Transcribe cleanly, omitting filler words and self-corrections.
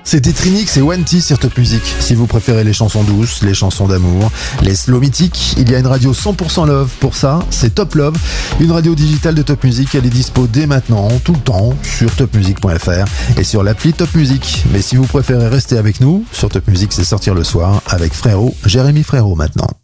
C'était Trinix et Wanty sur Top Music. Si vous préférez les chansons douces, les chansons d'amour, les slow mythiques, il y a une radio 100% love. Pour ça, c'est Top Love, une radio digitale de Top Music. Elle est dispo dès maintenant, tout le temps, sur topmusic.fr et sur l'appli Top Music. Mais si vous préférez rester avec nous, sur Top Music, c'est sortir le soir avec Frérot, Jérémy Frérot maintenant.